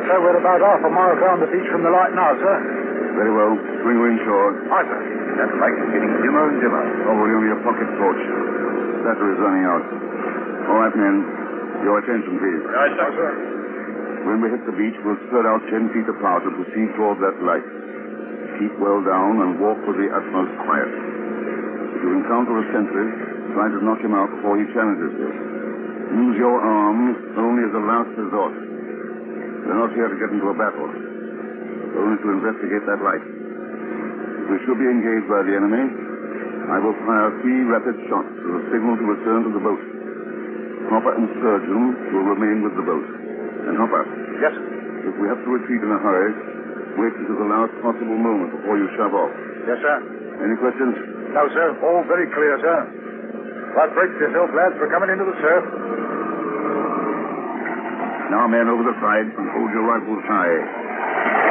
sir. We're about half a mile down the beach from the light now, sir. Very well. Swing her inshore. Aye, sir. That light is getting dimmer and dimmer. Oh, will you only a pocket torch? Battery is running out. All right, men. Your attention, please. Aye, sir. When we hit the beach, we'll spread out 10 feet apart and proceed toward that light. Keep well down and walk with the utmost quiet. If you encounter a sentry, try to knock him out before he challenges you. Use your arms only as a last resort. We're not here to get into a battle, only to investigate that light. If we should be engaged by the enemy, I will fire 3 rapid shots as a signal to return to the boat. Hopper and Sturgeon will remain with the boat. And Hopper. Yes, sir. If we have to retreat in a hurry, wait until the last possible moment before you shove off. Yes, sir. Any questions? No, sir. All very clear, sir. Well, brace yourself, lads. We're coming into the surf. Now, men, over the side, and hold your rifles high.